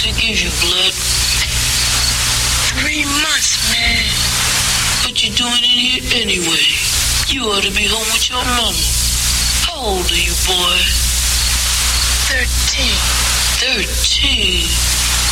doctor gives you blood? 3 months, man. What you doing in here anyway? You ought to be home with your mama. How old are you, boy? 13. 13?